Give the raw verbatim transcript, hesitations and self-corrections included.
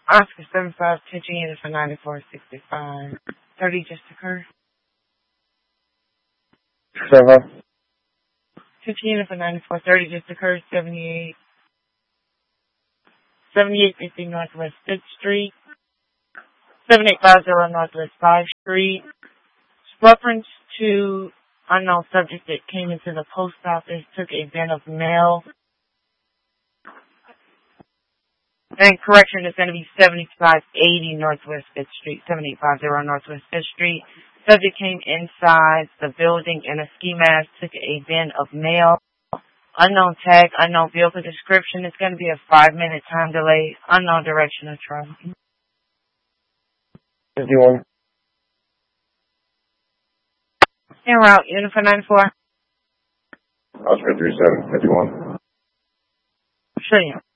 Oscar seven five, attention unit for ninety-four sixty-five. thirty just occurred. Seven. Attention unit for ninety-four thirty just occurred. seventy-eight. seventy-eight fifty Northwest fifth Street. seventy-eight fifty Northwest five Street. Reference to unknown subject that came into the post office, took a bin of mail. And correction, it's going to be seventy-five eighty Northwest fifth Street, seventy-eight fifty Northwest fifth Street. Subject came inside the building in a ski mask, took a bin of mail. Unknown tag, unknown vehicle description. It's going to be a five-minute time delay. Unknown direction of travel. fifty-one. En route, unit for ninety-four. Oscar three seven, fifty-one. Sure, yeah.